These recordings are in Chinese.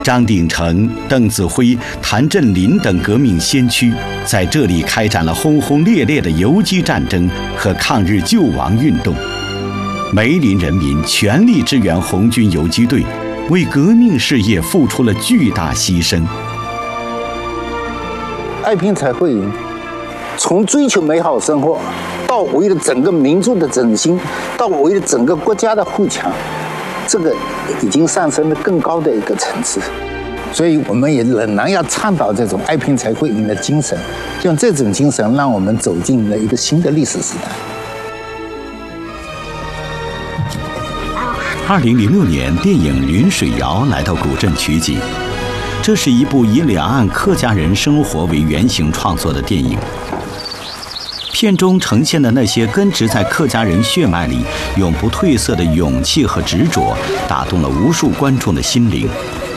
张鼎丞、邓子恢、谭震林等革命先驱在这里开展了轰轰烈烈的游击战争和抗日救亡运动。梅林人民全力支援红军游击队，为革命事业付出了巨大牺牲。 爱拼才会赢，从追求美好生活，到为了整个民族的振兴，到为了整个国家的富强，这个已经上升了更高的一个层次。所以我们也仍然要倡导这种爱拼才会赢的精神，用这种精神让我们走进了一个新的历史时代。 2006年，电影《云水谣》来到古镇取景。这是一部以两岸客家人生活为原型创作的电影。片中呈现的那些根植在客家人血脉里、永不褪色的勇气和执着，打动了无数观众的心灵。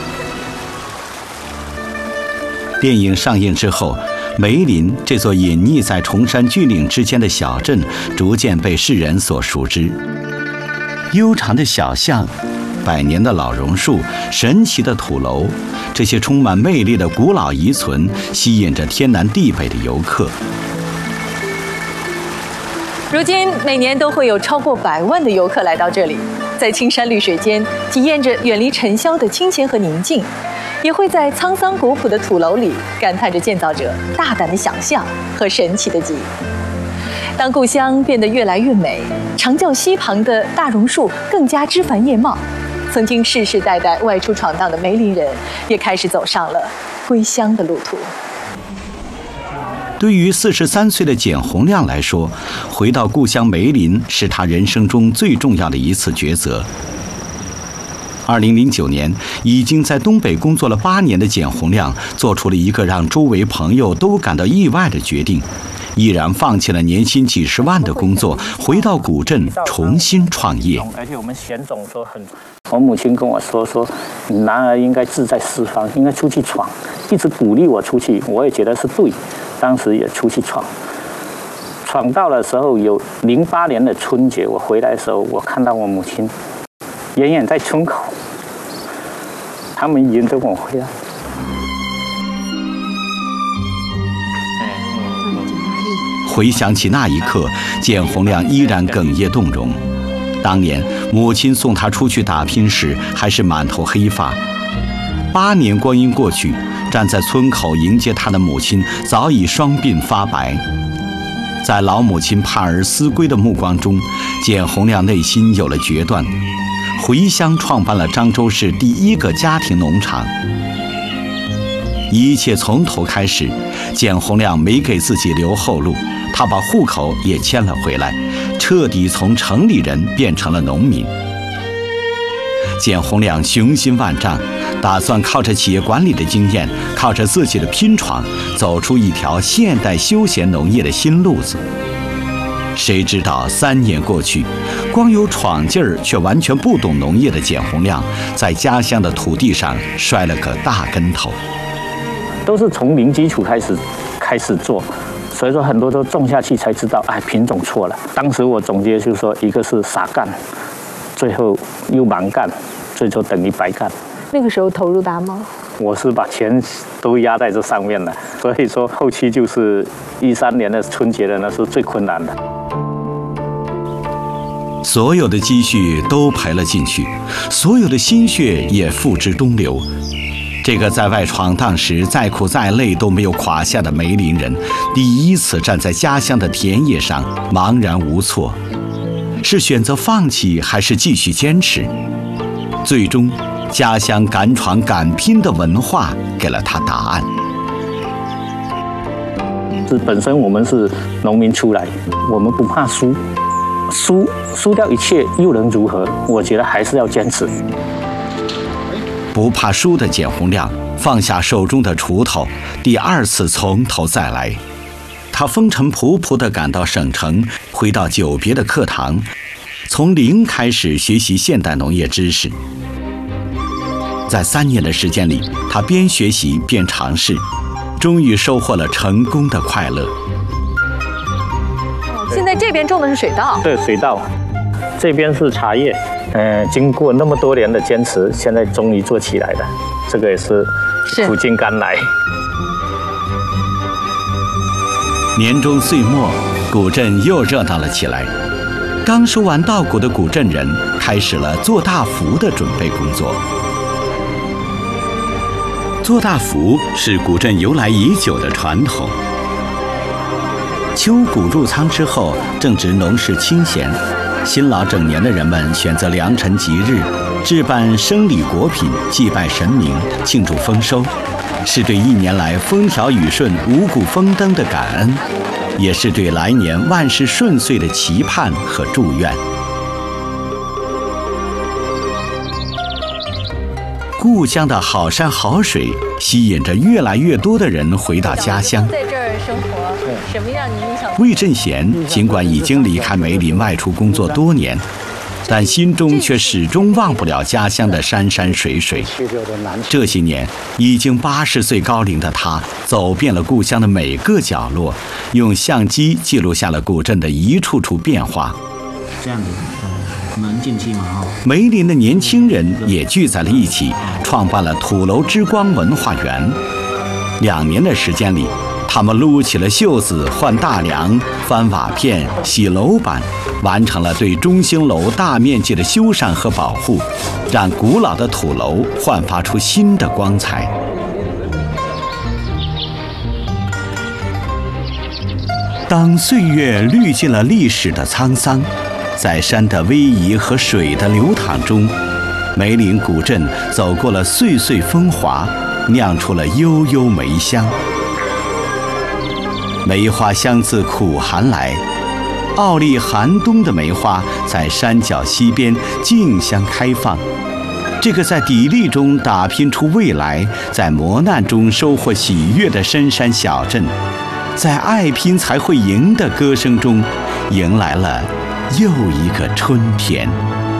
电影上映之后，梅林这座隐匿在崇山峻岭之间的小镇，逐渐被世人所熟知。悠长的小巷，百年的老榕树，神奇的土楼，这些充满魅力的古老遗存，吸引着天南地北的游客。 如今每年都会有超过100万的游客来到这里，在青山绿水间体验着远离尘嚣的清闲和宁静，也会在沧桑古朴的土楼里感叹着建造者大胆的想象和神奇的记忆。当故乡变得越来越美，长教溪旁的大榕树更加枝繁叶茂，曾经世世代代外出闯荡的梅林人也开始走上了归乡的路途。 对于43岁的简洪亮来说，回到故乡梅林是他人生中最重要的一次抉择。2009年，已经在东北工作了8年的简洪亮，做出了一个让周围朋友都感到意外的决定，毅然放弃了年薪几十万的工作，回到古镇重新创业。 而且我们贤总说我母亲跟我说，男儿应该志在四方，应该出去闯，一直鼓励我出去，我也觉得是对。当时也出去闯到的时候，有08年的春节，我回来的时候，我看到我母亲远远在村口，他们迎着我回来。 回想起那一刻，简洪亮依然哽咽动容。当年母亲送他出去打拼时，还是满头黑发。8年光阴过去，站在村口迎接他的母亲早已双鬓发白。在老母亲盼儿思归的目光中，简洪亮内心有了决断，回乡创办了漳州市第1个家庭农场。一切从头开始，简洪亮没给自己留后路，他把户口也迁了回来，彻底从城里人变成了农民。简洪亮雄心万丈，打算靠着企业管理的经验，靠着自己的拼闯，走出一条现代休闲农业的新路子。谁知道3年过去，光有闯劲儿却完全不懂农业的简洪亮，在家乡的土地上摔了个大跟头。 都是从零基础开始做，所以说很多都种下去才知道，品种错了。当时我总结就是说，一个是傻干，最后又盲干，最后等于白干。 那个时候投入大吗？ 我是把钱都压在这上面了，所以说后期就是13年的春节的那是最困难的。 所有的积蓄都赔了进去，所有的心血也付之东流。这个在外闯荡时再苦再累都没有垮下的梅林人，第一次站在家乡的田野上茫然无措，是选择放弃还是继续坚持？最终，家乡敢闯敢拼的文化给了他答案。 本身我们是农民出来，我们不怕输掉一切又能如何？我觉得还是要坚持。 不怕输的简洪亮放下手中的锄头，第2次从头再来。他风尘仆仆地赶到省城，回到久别的课堂，从零开始学习现代农业知识。在3年的时间里，他边学习边尝试，终于收获了成功的快乐。 现在这边种的是水稻， 对，水稻，这边是茶叶。 经过那么多年的坚持，现在终于做起来了，这个也是苦尽甘来。 年终岁末，古镇又热闹了起来。刚收完稻谷的古镇人开始了做大福的准备工作。做大福是古镇由来已久的传统。秋谷入仓之后，正值农事清闲，辛劳整年的人们选择良辰吉日，置办生礼果品，祭拜神明，庆祝丰收，是对1年来风调雨顺、五谷丰登的感恩，也是对来年万事顺遂的期盼和祝愿。故乡的好山好水吸引着越来越多的人回到家乡。 在这儿生活，什么让您印象？ 魏振贤尽管已经离开梅林外出工作多年，但心中却始终忘不了家乡的山山水水。这些年，已经80岁高龄的他，走遍了故乡的每个角落，用相机记录下了古镇的一处处变化。 这样子，能进去吗？ 梅林的年轻人也聚在了一起，创办了土楼之光文化园。2年的时间里，他们撸起了袖子，换大梁、翻瓦片、洗楼板，完成了对中兴楼大面积的修缮和保护，让古老的土楼焕发出新的光彩。当岁月滤尽了历史的沧桑，在山的逶迤和水的流淌中，梅林古镇走过了岁岁风华，酿出了悠悠梅香。梅花香自苦寒来，傲立寒冬的梅花在山脚溪边竞相开放。这个在砥砺中打拼出未来，在磨难中收获喜悦的深山小镇，在爱拼才会赢的歌声中，迎来了又一个春天。